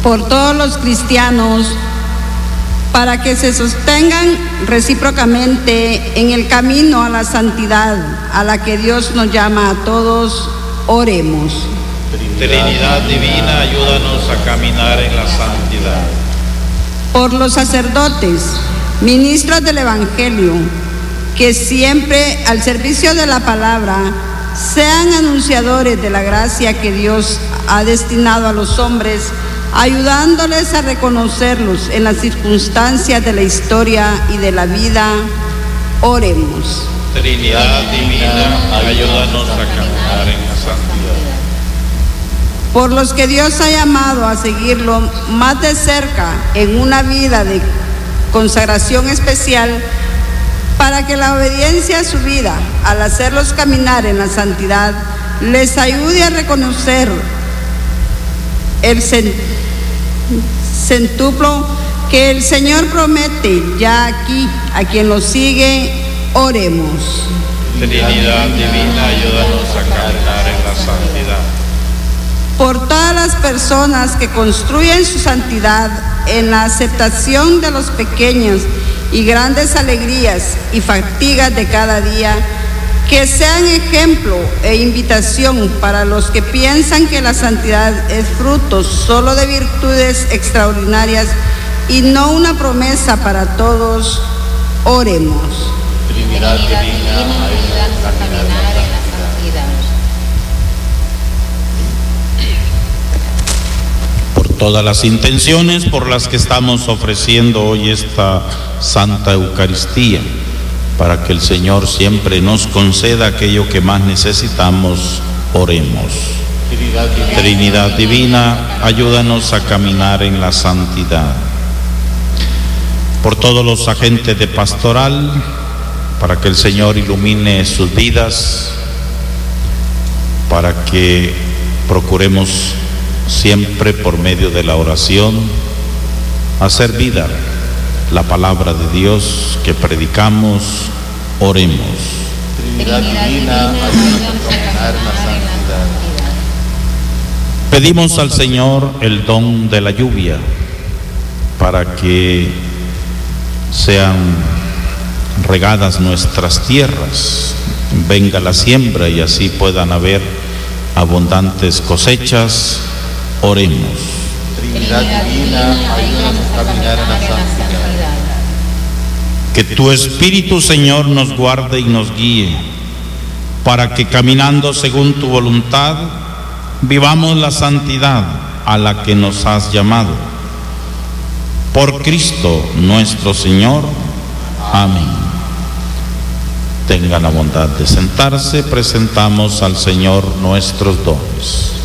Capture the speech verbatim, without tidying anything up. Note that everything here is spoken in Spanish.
por todos los cristianos, para que se sostengan recíprocamente en el camino a la santidad a la que Dios nos llama a todos. Oremos. Trinidad divina, ayúdanos a caminar en la santidad. Por los sacerdotes, ministros del Evangelio, que siempre al servicio de la palabra sean anunciadores de la gracia que Dios ha destinado a los hombres, ayudándoles a reconocerlos en las circunstancias de la historia y de la vida. Oremos. Trinidad divina, ayúdanos a caminar en la santidad. Por los que Dios ha llamado a seguirlo más de cerca en una vida de consagración especial, para que la obediencia a su vida, al hacerlos caminar en la santidad, les ayude a reconocer el centuplo que el Señor promete ya aquí a quien lo sigue. Oremos. Trinidad divina, ayúdanos a caminar en la santidad. Por todas las personas que construyen su santidad en la aceptación de los pequeños y grandes alegrías y fatigas de cada día, que sean ejemplo e invitación para los que piensan que la santidad es fruto solo de virtudes extraordinarias y no una promesa para todos. Oremos. Trinidad divina, ayúdanos a caminar en la santidad. Por todas las intenciones por las que estamos ofreciendo hoy esta Santa Eucaristía, para que el Señor siempre nos conceda aquello que más necesitamos, oremos. Trinidad divina, Trinidad divina, ayúdanos a caminar en la santidad. Por todos los agentes de pastoral, para que el Señor ilumine sus vidas, para que procuremos siempre por medio de la oración hacer vida la palabra de Dios que predicamos. Oremos. Trinidad divina, ayúdanos a caminar en la santidad. Pedimos al Señor el don de la lluvia para que sean regadas nuestras tierras, venga la siembra y así puedan haber abundantes cosechas. Oremos. Trinidad divina, ayúdanos a caminar en la santidad. Que tu Espíritu, Señor, nos guarde y nos guíe, para que caminando según tu voluntad, vivamos la santidad a la que nos has llamado. Por Cristo nuestro Señor. Amén. Tengan la bondad de sentarse. Presentamos al Señor nuestros dones.